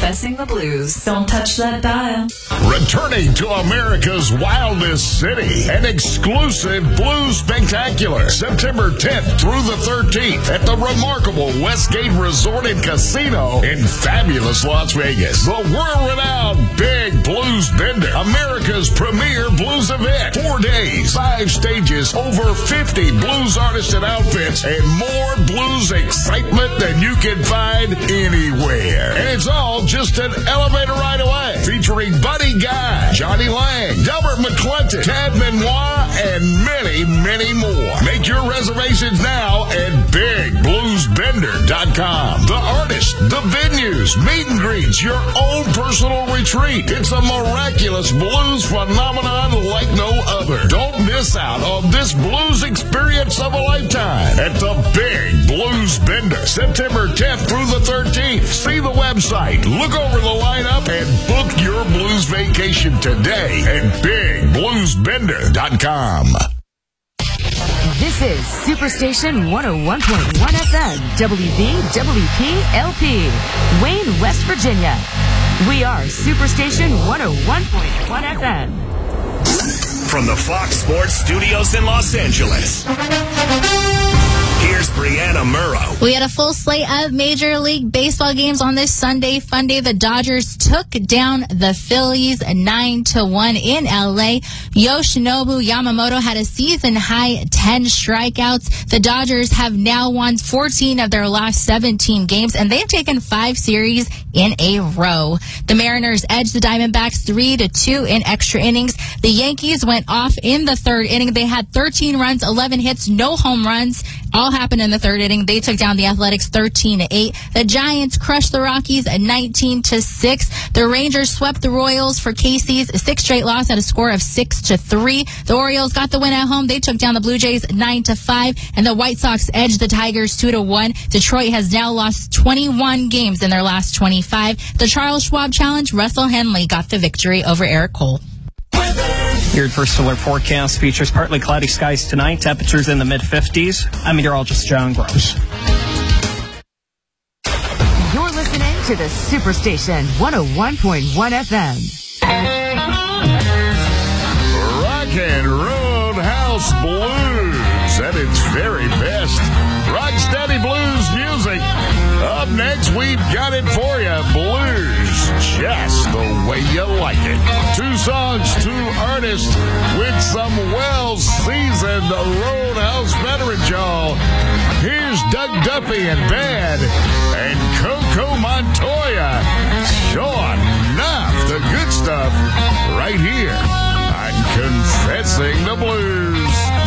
Confessing the Blues. Don't touch that dial. Returning to America's wildest city, an exclusive blues spectacular, September 10th through the 13th at the remarkable Westgate Resort and Casino in fabulous Las Vegas. The world-renowned Big Blues Bender, America's premier blues event. 4 days, 5 stages, over 50 blues artists and outfits, and more blues excitement than you can find anywhere. And it's all just an elevator ride away, featuring Buddy Guy, Johnny Lang, Delbert McClinton, Tad Benoit, and many, many more. Make your reservations now at BigBluesBender.com. The artists, the venues, meet and greets, your own personal retreat. It's a miraculous blues phenomenon like no other. Don't miss out on this blues experience of a lifetime at the Big Blues Bender, September 10th through the 13th. See the website, look over the lineup, and book your blues vacation today at BigBluesBender.com. This is Superstation 101.1 FM, WVWP-LP, Wayne, West Virginia. We are Superstation 101.1 FM. From the Fox Sports Studios in Los Angeles, here's Brianna Murrow. We had a full slate of Major League Baseball games on this Sunday fun day. The Dodgers took down the Phillies 9-1 in LA. Yoshinobu Yamamoto had a season-high 10 strikeouts. The Dodgers have now won 14 of their last 17 games, and they've taken 5 series in a row. The Mariners edged the Diamondbacks 3-2 in extra innings. The Yankees went off in the third inning. They had 13 runs, 11 hits, no home runs. All happened in the third inning. They took down the Athletics 13-8. The Giants crushed the Rockies 19-6. The Rangers swept the Royals for Casey's 6th straight loss at a score of 6-3. The Orioles got the win at home. They took down the Blue Jays 9-5. And the White Sox edged the Tigers 2-1. Detroit has now lost 21 games in their last 25. The Charles Schwab Challenge, Russell Henley got the victory over Eric Cole. Your first alert forecast features partly cloudy skies tonight, temperatures in the mid-50s. I'm meteorologist John Gross. You're listening to the Superstation 101.1 FM. Rock and Roadhouse Blues at its very best. Rocksteady blues music. Up next, we've got it for you. Blues just the way you like it. 2 songs, 2 artists with some well-seasoned Roadhouse veterans, y'all. Here's Doug Duffy and Band and Cody